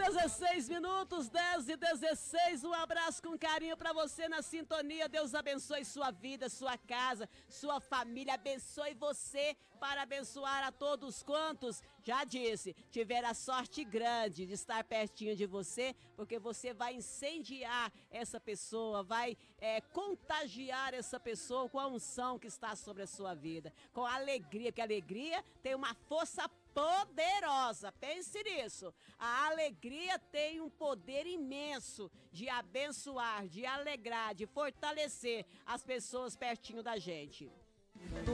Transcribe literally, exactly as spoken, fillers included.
dezesseis minutos, dez e dezesseis. Um abraço com carinho pra você na sintonia. Deus abençoe sua vida, sua casa, sua família. Abençoe você para abençoar a todos quantos, já disse, tiver a sorte grande de estar pertinho de você, porque você vai incendiar essa pessoa, vai é, contagiar essa pessoa com a unção que está sobre a sua vida, com a alegria, porque a alegria tem uma força poderosa. Pense nisso. A alegria tem um poder imenso de abençoar, de alegrar, de fortalecer as pessoas pertinho da gente.